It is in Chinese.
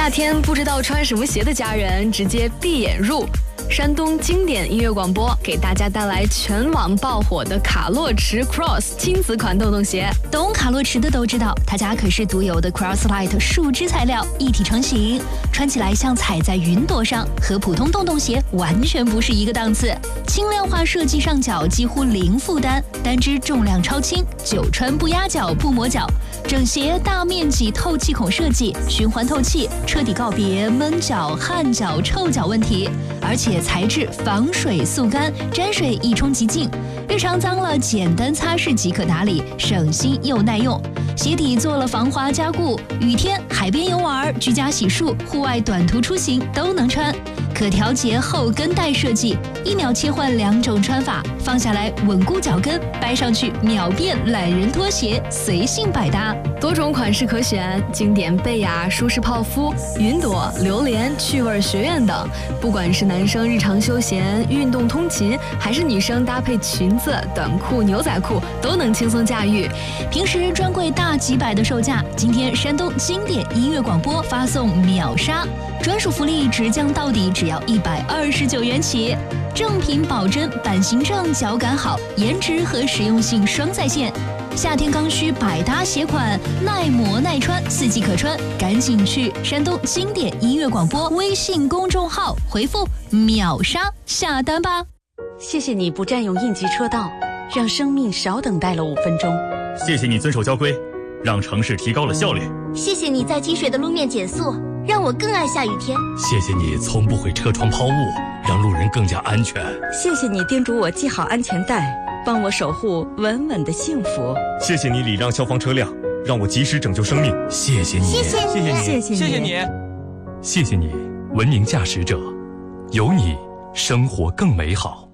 夏天不知道穿什么鞋的家人，直接闭眼入。山东经典音乐广播给大家带来全网爆火的卡洛驰 Cross 亲子款洞洞鞋。 懂卡洛驰的都知道，他家可是独有的 Crosslight 树脂材料，一体成型，穿起来像踩在云朵上，和普通洞洞鞋完全不是一个档次。轻量化设计上脚几乎零负担，单只重量超轻，久穿不压脚不磨脚。整鞋大面积透气孔设计，循环透气，彻底告别闷脚、汗脚、臭脚问题，而且材质防水速干，沾水一冲即净，日常脏了简单擦拭即可打理，省心又耐用。鞋底做了防滑加固，雨天、海边游玩、居家洗漱、户外短途出行都能穿。可调节后跟带设计，1秒切换2种穿法，放下来稳固脚跟，掰上去秒变懒人拖鞋，随性百搭。 多种款式可选，经典贝雅、舒适泡芙、云朵、榴莲、趣味学院等。不管是男生日常休闲、运动通勤，还是女生搭配裙子、短裤、牛仔裤，都能轻松驾驭。 平时专柜大几百的售价，今天山东经典音乐广播发送秒杀，专属福利直降到底，只要129元起。正品保真，版型正，脚感好，颜值和实用性双在线。夏天刚需百搭鞋款，耐磨耐穿，四季可穿，赶紧去山东经典音乐广播微信公众号回复秒杀下单吧。 谢谢你不占用应急车道，让生命少等待了5分钟。 谢谢你遵守交规，让城市提高了效率。 谢谢你在积水的路面减速，让我更爱下雨天。 谢谢你从不会车窗抛物，让路人更加安全。 谢谢你叮嘱我系好安全带，帮我守护稳稳的幸福。 谢谢你礼让消防车辆，让我及时拯救生命。 谢谢你， 谢谢你， 谢谢你， 谢谢你， 谢谢你，文明驾驶者，有你，生活更美好。